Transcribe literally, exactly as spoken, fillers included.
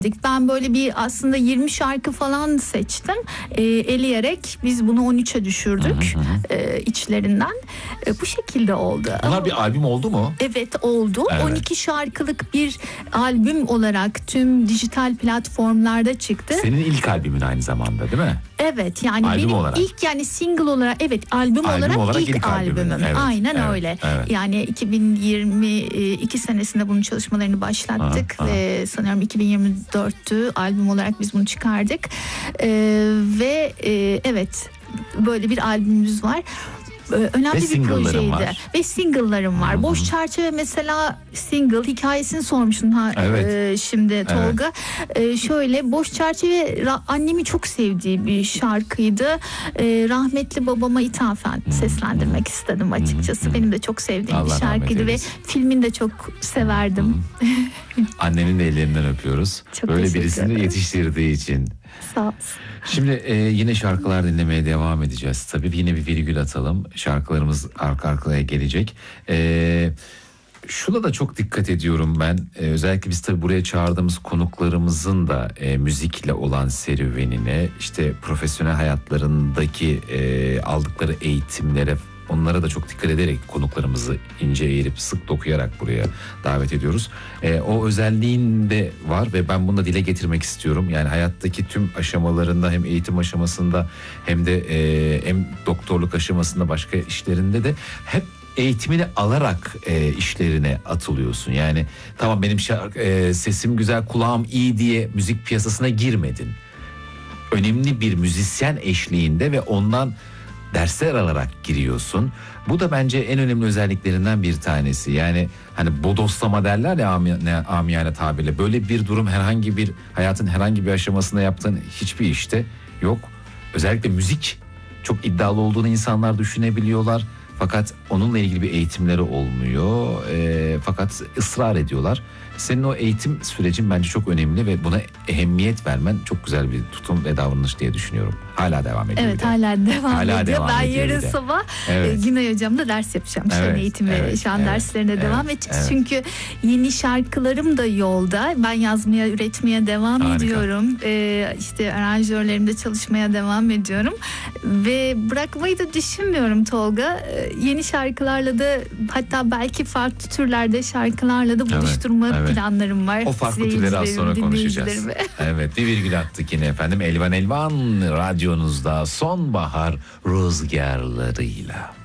Ben böyle bir aslında yirmi şarkı falan seçtim. E, eleyerek biz bunu on üçe düşürdük. Hı hı. E, içlerinden. E, bu şekilde oldu. Bunlar Ama, bir albüm oldu mu? Evet oldu. Evet. on iki şarkılık bir albüm olarak tüm dijital platformlarda çıktı. Senin ilk albümün aynı zamanda değil mi? Evet yani albüm benim olarak. ilk yani single olarak evet albüm, albüm olarak, olarak ilk, ilk albümüm. Evet, Aynen evet, öyle. Evet. Yani iki bin yirmi iki senesinde bunun çalışmalarını başlattık aha, ve aha. sanıyorum iki bin yirmi dörttü albüm olarak biz bunu çıkardık. Ee, ve e, evet böyle bir albümümüz var. Önemli ve bir projeydi. Var. Ve single'larım var. Hı-hı. Boş Çerçeve mesela single hikayesini sormuştun ha, evet. e, şimdi Tolga. Evet. E, şöyle Boş Çerçeve ra- annemin çok sevdiği bir şarkıydı. E, rahmetli babama ithafen Hı-hı. seslendirmek istedim açıkçası. Hı-hı. Benim de çok sevdiğim Allah bir şarkıydı ve filmini de çok severdim. Annenin de ellerinden öpüyoruz. Çok böyle birisini yetiştirdiği için. Sağ olsun. Şimdi e, yine şarkılar dinlemeye devam edeceğiz. Tabii yine bir virgül atalım. Şarkılarımız arka arkaya gelecek. E, şuna da çok dikkat ediyorum ben. E, özellikle biz tabii buraya çağırdığımız konuklarımızın da e, müzikle olan serüvenine, işte profesyonel hayatlarındaki e, aldıkları eğitimlere, onlara da çok dikkat ederek konuklarımızı ince eğirip sık dokuyarak buraya davet ediyoruz. E, o özelliğinde var ve ben bunu da dile getirmek istiyorum. Yani hayattaki tüm aşamalarında, hem eğitim aşamasında hem de e, hem doktorluk aşamasında, başka işlerinde de hep eğitimini alarak e, işlerine atılıyorsun. Yani tamam benim şarkı, e, sesim güzel, kulağım iyi diye müzik piyasasına girmedin. Önemli bir müzisyen eşliğinde ve ondan dersler alarak giriyorsun. Bu da bence en önemli özelliklerinden bir tanesi. Yani hani bodoslama derler ya amiyane, amiyane tabirle. Böyle bir durum herhangi bir hayatın herhangi bir aşamasında yaptığın hiçbir işte yok. Özellikle müzik çok iddialı olduğunu insanlar düşünebiliyorlar. Fakat onunla ilgili bir eğitimleri olmuyor. E, fakat ısrar ediyorlar. Senin o eğitim sürecin bence çok önemli ve buna ehemmiyet vermen çok güzel bir tutum ve davranış diye düşünüyorum. Hala devam ediyor. Evet hala devam hala ediyor. Devam ben ediyor yarın sabah evet. Günay hocamla ders yapacağım. Evet, şan eğitimi, evet, şan evet, derslerine evet, devam edeceğiz. Evet. Çünkü yeni şarkılarım da yolda. Ben yazmaya, üretmeye devam Harika. ediyorum. Ee, işte aranjörlerimde çalışmaya devam ediyorum. Ve bırakmayı da düşünmüyorum Tolga. Ee, yeni şarkılarla da, hatta belki farklı türlerde şarkılarla da buluşturma evet, evet. planlarım var. O farklı türleri az sonra konuşacağız. Evet, bir virgül attık yine efendim. Elvan Elvan radyonuzda sonbahar rüzgarlarıyla.